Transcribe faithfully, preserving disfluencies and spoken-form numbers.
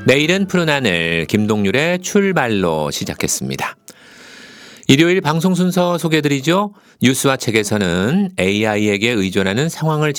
내일은 푸른 하늘, 김동률의 출발로 시작했습니다. 일요일 방송 순서 소개해드리죠. 뉴스와 책에서는 에이아이에게 의존하는 상황을